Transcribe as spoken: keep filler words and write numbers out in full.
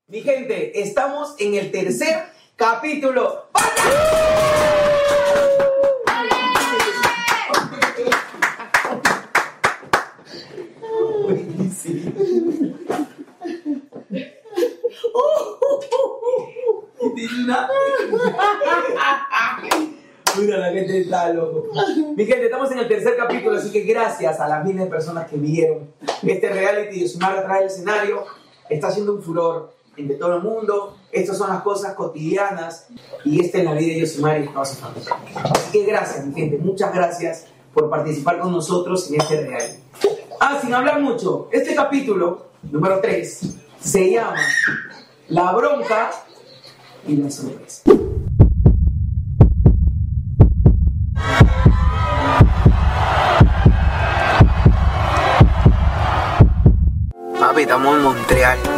Mi gente, estamos en el tercer capítulo. Buenísimo. Una... Mira, la gente está loco. Mi gente, estamos en el tercer capítulo, así que gracias a las miles de personas que vieron este reality de Sumar atrás del escenario. Está haciendo un furor entre todo el mundo. Estas son las cosas cotidianas y esta es la vida de Yosimar y estamos en familia. Así que gracias, mi gente, muchas gracias por participar con nosotros en este reality. Ah, sin hablar mucho, este capítulo, número tres, se llama La Bronca y la Sorpresa. Papi, estamos en Montreal.